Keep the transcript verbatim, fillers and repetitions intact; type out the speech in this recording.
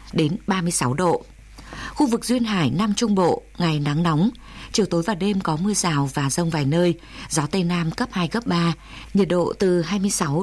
đến ba mươi sáu độ. Khu vực duyên hải Nam Trung Bộ, ngày nắng nóng, chiều tối và đêm có mưa rào và dông vài nơi, gió Tây Nam cấp hai, cấp ba, nhiệt độ từ hai mươi sáu